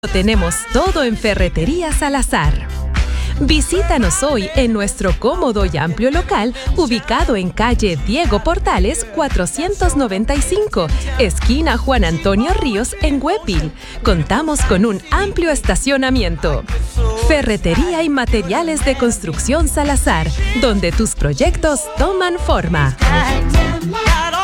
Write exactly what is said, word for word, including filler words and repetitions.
Tenemos todo en Ferretería Salazar. Visítanos hoy en nuestro cómodo y amplio local ubicado en calle Diego Portales cuatrocientos noventa y cinco, esquina Juan Antonio Ríos en Huepil. Contamos con un amplio estacionamiento. Ferretería y materiales de construcción Salazar, donde tus proyectos toman forma.